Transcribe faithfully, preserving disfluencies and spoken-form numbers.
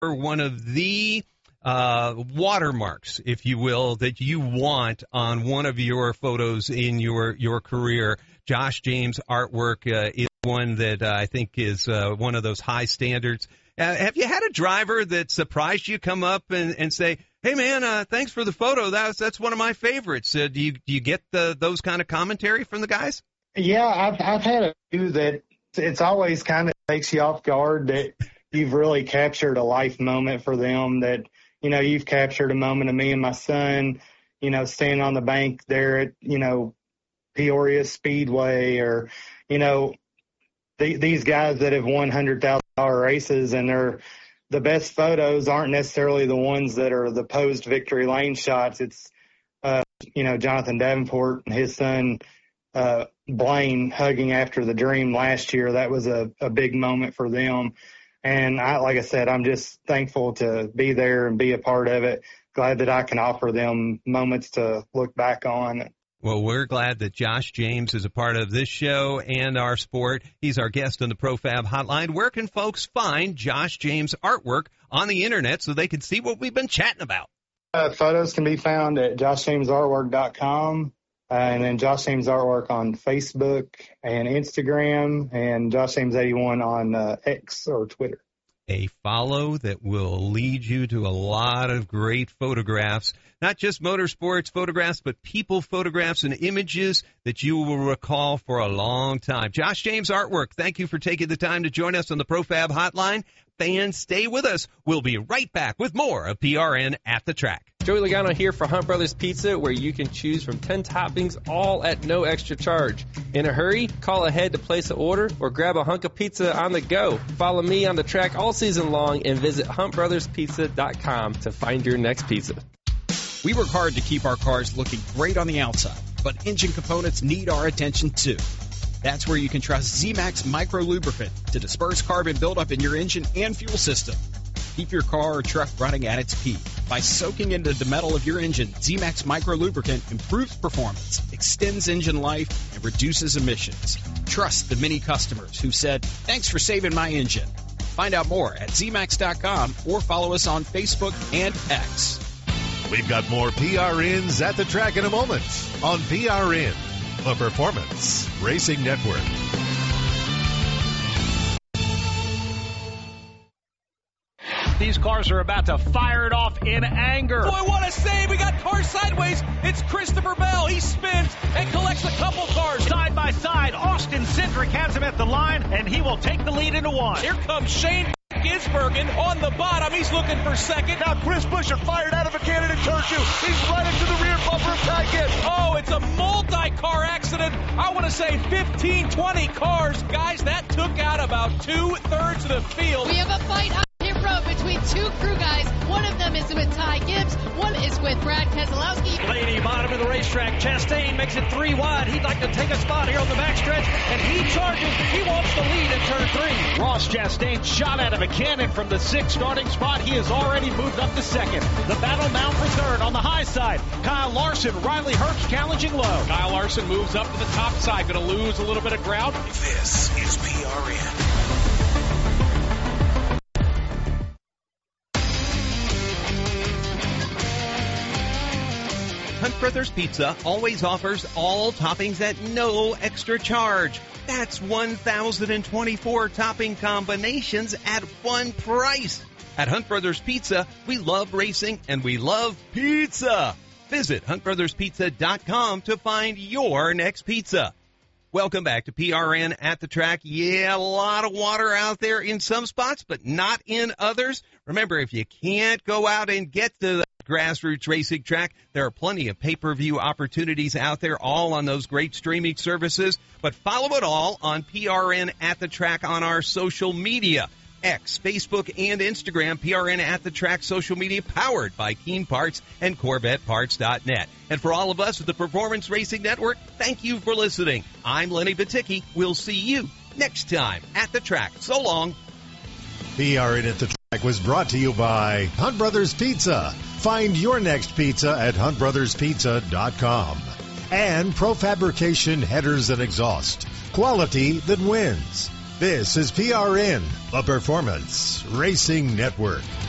one of the uh, watermarks, if you will, that you want on one of your photos in your, your career. Josh James artwork uh, is one that uh, I think is uh, one of those high standards. Uh, have you had a driver that surprised you come up and, and say, hey, man, uh, thanks for the photo. That's that's one of my favorites. Uh, do you do you get the, those kind of commentary from the guys? Yeah, I've I've had a few that it's always kind of takes you off guard that you've really captured a life moment for them, that, you know, you've captured a moment of me and my son, you know, standing on the bank there at, you know, Peoria Speedway, or, you know, the, these guys that have won one hundred thousand dollars races, and they're the best photos aren't necessarily the ones that are the posed victory lane shots. It's, uh, you know, Jonathan Davenport and his son, uh, Blaine, hugging after the dream last year. That was a, a big moment for them. And I, like I said, I'm just thankful to be there and be a part of it. Glad that I can offer them moments to look back on. Well, we're glad that Josh James is a part of this show and our sport. He's our guest on the ProFab Hotline. Where can folks find Josh James artwork on the Internet so they can see what we've been chatting about? Uh, photos can be found at josh james artwork dot com, uh, and then Josh James Artwork on Facebook and Instagram, and Josh James eighty-one on uh, X or Twitter. A follow that will lead you to a lot of great photographs, not just motorsports photographs, but people photographs and images that you will recall for a long time. Josh James Artwork, thank you for taking the time to join us on the ProFab Hotline. Fans, stay with us. We'll be right back with more of P R N at the Track. Joey Logano here for Hunt Brothers Pizza, where you can choose from ten toppings, all at no extra charge. In a hurry? Call ahead to place an order or grab a hunk of pizza on the go. Follow me on the track all season long and visit hunt brothers pizza dot com to find your next pizza. We work hard to keep our cars looking great on the outside, but engine components need our attention too. That's where you can trust Z-Max Micro Lubricant to disperse carbon buildup in your engine and fuel system. Keep your car or truck running at its peak. By soaking into the metal of your engine, Z-Max Micro Lubricant improves performance, extends engine life, and reduces emissions. Trust the many customers who said, thanks for saving my engine. Find out more at Z max dot com or follow us on Facebook and X. We've got more P R Ns at the track in a moment on P R N, the Performance Racing Network. These cars are about to fire it off in anger. Boy, what a save. We got cars sideways. It's Christopher Bell. He spins and collects a couple cars. Side by side, Austin Cindric has him at the line, and he will take the lead into one. Here comes Shane Gisbergen on the bottom. He's looking for second. Now Chris Buescher fired out of a cannon in turn two. He's right into the rear bumper of Ty Gibbs. Oh, it's a multi-car accident. I want to say fifteen, twenty cars. Guys, that took out about two-thirds of the field. We have a fight up here road between two crew guys. One of them is with Ty Gibbs. One is with Brad Keselowski. Lady bottom of the racetrack. Chastain makes it three wide. He'd like to take a spot here on the backstretch, and he charges. He wants the lead in turn three. Ross Chastain shot out of a cannon from the sixth starting spot. He has already moved up to second. The battle now for third on the high side. Kyle Larson, Riley Herbst challenging low. Kyle Larson moves up to the top side. Going to lose a little bit of ground. This is P R N. Hunt Brothers Pizza always offers all toppings at no extra charge. That's one thousand twenty-four topping combinations at one price. At Hunt Brothers Pizza, we love racing and we love pizza. Visit hunt brothers pizza dot com to find your next pizza. Welcome back to P R N at the Track. Yeah, a lot of water out there in some spots, but not in others. Remember, if you can't go out and get to the grassroots racing track, there are plenty of pay-per-view opportunities out there, all on those great streaming services. But follow it all on P R N at the Track on our social media. X, Facebook, and Instagram, P R N at the Track social media, powered by Keen Parts and Corvette Parts dot net. And for all of us at the Performance Racing Network, thank you for listening. I'm Lenny Baticki. We'll see you next time at the track. So long. P R N at the Track was brought to you by Hunt Brothers Pizza. Find your next pizza at hunt brothers pizza dot com. And Profabrication Headers and Exhaust. Quality that wins. This is P R N, the Performance Racing Network.